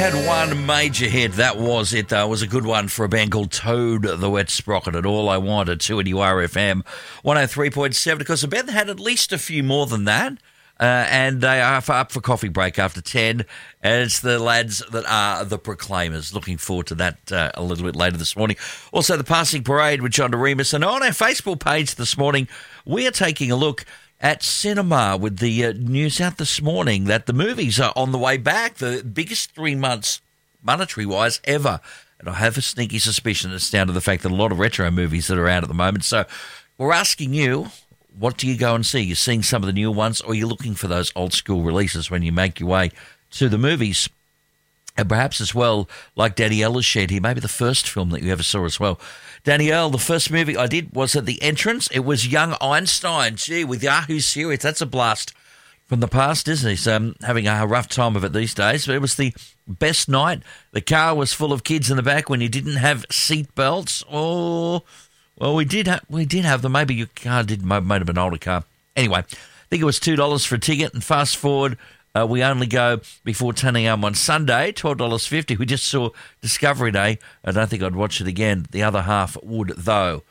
Had one major hit. That was it, though. It was a good one for a band called Toad the Wet Sprocket. And All I Wanted, 2NURFM 103.7, because the band had at least a few more than that. And they are up for coffee break after 10. And it's the lads that are the Proclaimers. Looking forward to that a little bit later this morning. Also, the Passing Parade with John DeRemus. And on our Facebook page this morning, we are taking a look at cinema with the news out this morning that the movies are on the way back, the biggest 3 months, monetary-wise, ever. And I have a sneaky suspicion it's down to the fact that a lot of retro movies that are out at the moment. So we're asking you, what do you go and see? You're seeing some of the newer ones, or you're looking for those old-school releases when you make your way to the movies? And perhaps as well, like Danielle has shared here, maybe the first film that you ever saw as well. Danielle, the first movie I did was at the entrance. It was Young Einstein. Gee, with Yahoo series, that's a blast from the past, isn't it? So having a rough time of it these days. But it was the best night. The car was full of kids in the back when you didn't have seat belts. Oh, well, we did have them. Maybe your car might have been an older car. Anyway, I think it was $2 for a ticket. And fast forward, we only go before 10 a.m. on Sunday, $12.50. We just saw Discovery Day. I don't think I'd watch it again. The other half would, though.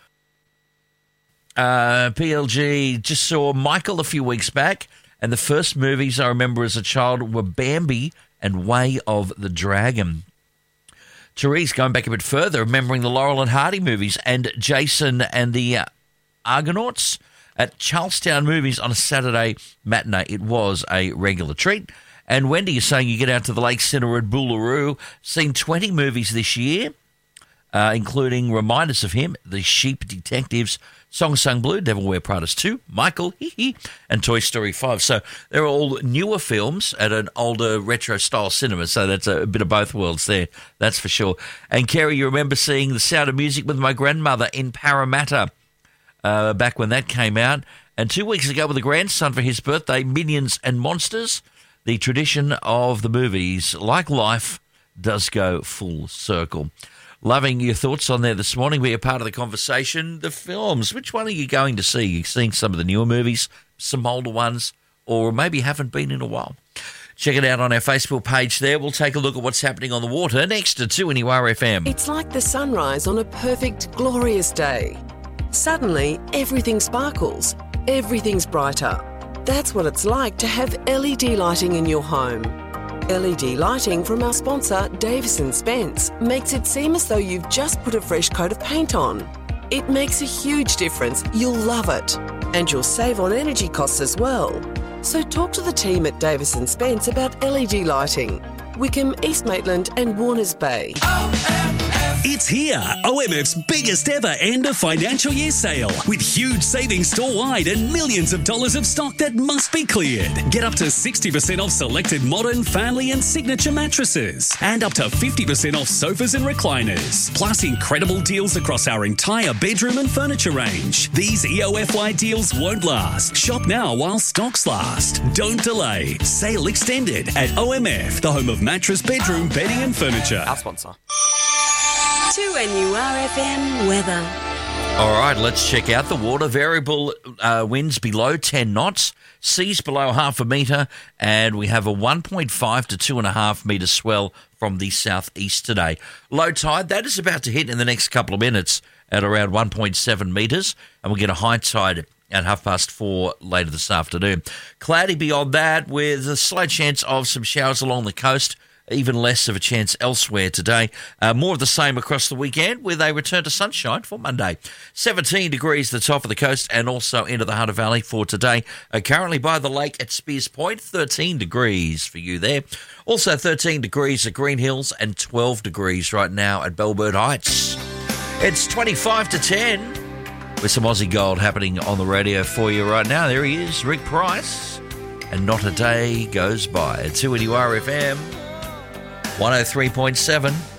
PLG just saw Michael a few weeks back, and the first movies I remember as a child were Bambi and Way of the Dragon. Therese, going back a bit further, remembering the Laurel and Hardy movies and Jason and the Argonauts at Charlestown Movies on a Saturday matinee. It was a regular treat. And Wendy is saying you get out to the Lake Centre at Boolaroo, seen 20 movies this year, including reminders of him, The Sheep Detectives, Song Sung Blue, Devil Wear Prada's 2, Michael, and Toy Story 5. So they're all newer films at an older retro-style cinema, so that's a bit of both worlds there, that's for sure. And Kerry, you remember seeing The Sound of Music with my grandmother in Parramatta, back when that came out. And 2 weeks ago with a grandson for his birthday, Minions and Monsters. The tradition of the movies, like life, does go full circle. Loving your thoughts on there this morning. Be a part of the conversation. The films, which one are you going to see? You're seeing some of the newer movies, some older ones, or maybe haven't been in a while. Check it out on our Facebook page there. We'll take a look at what's happening on the water next to 2NURFM. It's like the sunrise on a perfect, glorious day. Suddenly, everything sparkles. Everything's brighter. That's what it's like to have LED lighting in your home. LED lighting from our sponsor, Davis & Spence, makes it seem as though you've just put a fresh coat of paint on. It makes a huge difference. You'll love it. And you'll save on energy costs as well. So talk to the team at Davis & Spence about LED lighting. Wickham, East Maitland and Warners Bay. It's here, OMF's biggest ever end of financial year sale with huge savings store-wide and millions of dollars of stock that must be cleared. Get up to 60% off selected modern, family and signature mattresses and up to 50% off sofas and recliners. Plus incredible deals across our entire bedroom and furniture range. These EOFY deals won't last. Shop now while stocks last. Don't delay. Sale extended at OMF, the home of mattress, bedroom, bedding and furniture. Our sponsor. 2NURFM weather. All right, let's check out the water. Variable winds below 10 knots, seas below half a metre, and we have a 1.5 to 2.5 metre swell from the southeast today. Low tide, that is about to hit in the next couple of minutes at around 1.7 metres, and we'll get a high tide at 4:30 later this afternoon. Cloudy beyond that with a slight chance of some showers along the coast. Even less of a chance elsewhere today. More of the same across the weekend with a return to sunshine for Monday. 17 degrees at the top of the coast and also into the Hunter Valley for today. Currently by the lake at Spears Point, 13 degrees for you there. Also 13 degrees at Green Hills and 12 degrees right now at Bellbird Heights. It's 25 to 10 with some Aussie gold happening on the radio for you right now. There he is, Rick Price. And not a day goes by. At 2NURFM 103.7.